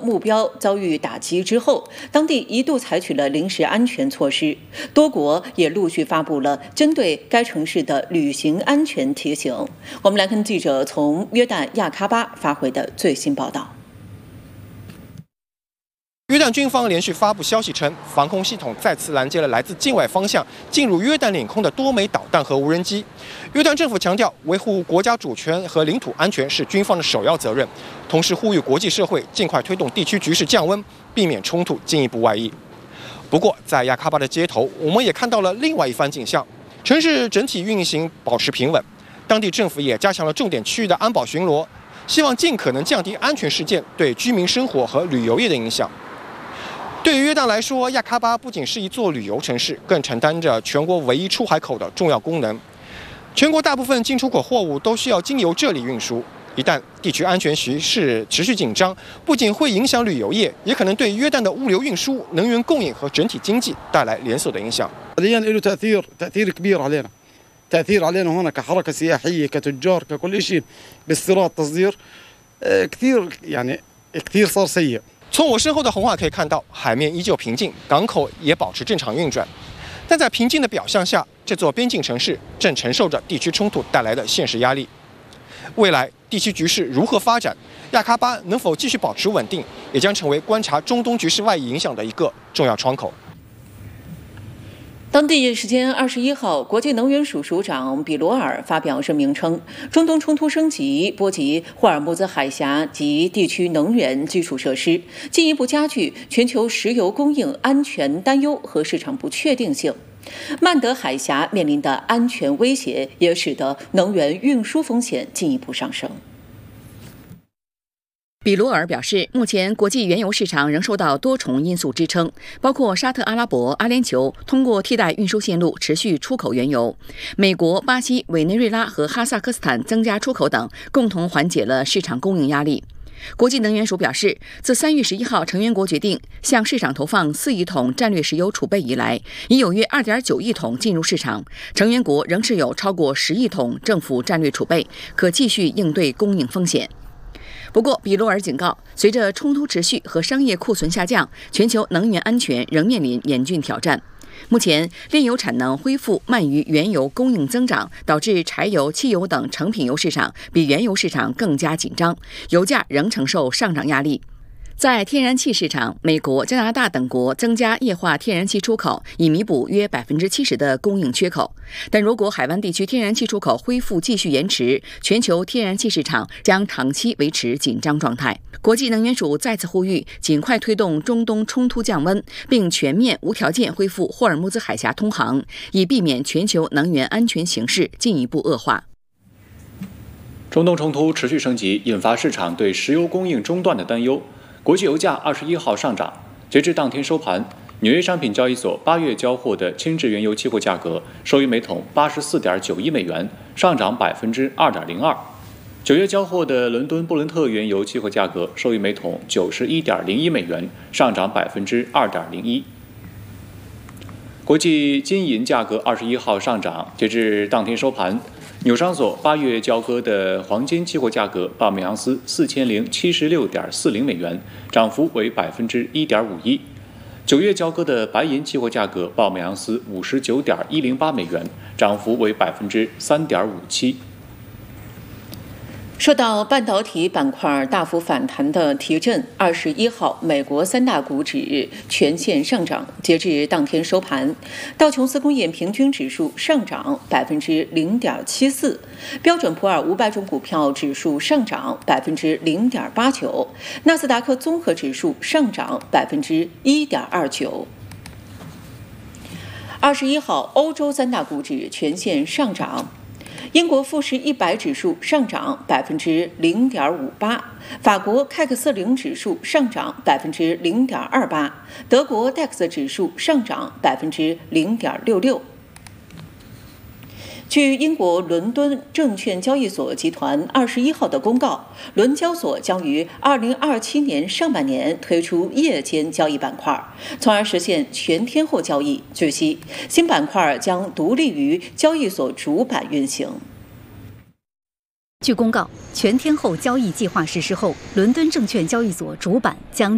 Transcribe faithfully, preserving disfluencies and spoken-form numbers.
目标遭遇打击之后，当地一度采取了临时安全措施，多国也陆续发布了针对该城市的旅行安全提醒。我们来看记者从约旦亚喀巴发回的最新报道。 约旦军方连续发布消息称，防空系统再次拦截了来自境外方向进入约旦领空的多枚导弹和无人机。约旦政府强调，维护国家主权和领土安全是军方的首要责任，同时呼吁国际社会尽快推动地区局势降温，避免冲突进一步外溢。不过，在亚喀巴的街头，我们也看到了另外一番景象，城市整体运行保持平稳，当地政府也加强了重点区域的安保巡逻，希望尽可能降低安全事件对居民生活和旅游业的影响。对于约旦来说，亚喀巴不仅是一座旅游城市，更承担着全国唯一出海口的重要功能。全国大部分进出口货物都需要经由这里运输。一旦地区安全局势持续紧张，不仅会影响旅游业，也可能对约旦的物流运输、能源供应和整体经济带来连锁的影响。 حاليا له تأثير تأثير كبير علينا تأثير علينا هنا كحركة سياحية كتجار ككل شيء باستيراد تصدير كثير يعني كثير صار سيء。 从我身后的红海可以看到，海面依旧平静，港口也保持正常运转。但在平静的表象下，这座边境城市正承受着地区冲突带来的现实压力。未来地区局势如何发展，亚喀巴能否继续保持稳定，也将成为观察中东局势外溢影响的一个重要窗口。 当地时间二十一号，国际能源署署长比罗尔发表声明称，中东冲突升级波及霍尔木兹海峡及地区能源基础设施，进一步加剧全球石油供应安全担忧和市场不确定性。曼德海峡面临的安全威胁，也使得能源运输风险进一步上升。 比罗尔表示，目前国际原油市场仍受到多重因素支撑，包括沙特阿拉伯、阿联酋通过替代运输线路持续出口原油，美国、巴西、委内瑞拉和哈萨克斯坦增加出口等，共同缓解了市场供应压力。国际能源署表示，自三月十一号成员国决定向市场投放四亿桶战略石油储备以来，已有约二点九亿桶进入市场，成员国仍持有超过十亿桶政府战略储备，可继续应对供应风险。不过，比罗尔警告，随着冲突持续和商业库存下降，全球能源安全仍面临严峻挑战。目前，炼油产能恢复慢于原油供应增长，导致柴油、汽油等成品油市场比原油市场更加紧张，油价仍承受上涨压力。在天然气市场，美国、加拿大等国增加液化天然气出口，以弥补约百分之七十的供应缺口。但如果海湾地区天然气出口恢复继续延迟，全球天然气市场将长期维持紧张状态。国际能源署再次呼吁，尽快推动中东冲突降温，并全面无条件恢复霍尔木兹海峡通航，以避免全球能源安全形势进一步恶化。 中东冲突持续升级，引发市场对石油供应中断的担忧。国际油价二十一号上涨，截至当天收盘，纽约商品交易所八月交货的轻质原油期货价格收于每桶八十四点九一美元，上涨百分之二点零二。九月交货的伦敦布伦特原油期货价格收于每桶九十一点零一美元，上涨百分之二点零一。国际金银价格二十一号上涨，截至当天收盘。纽商所八月交割的黄金期货价格报每盎司四千零七十六点四零美元，涨幅为百分之一点五一。九月交割的白银期货价格报每盎司五十九点一零八美元，涨幅为百分之三点五七。 受到半导体板块大幅反弹的提振，二十一号美国三大股指全线上涨。截至当天收盘，道琼斯工业平均指数上涨百分之零点七四，标准普尔五百种股票指数上涨百分之零点八九，纳斯达克综合指数上涨百分之一点二九。二十一号，欧洲三大股指全线上涨。英国富时一百指数上涨百分之零点五八，法国凯克斯零指数上涨百分之零点二八，德国 D A X 指数上涨百分之零点六六。据英国伦敦证券交易所集团二十一号的公告，伦交所将于二零二七年上半年推出夜间交易板块，从而实现全天候交易。据悉，新板块将独立于交易所主板运行。 据公告，全天候交易计划实施后，伦敦证券交易所主板将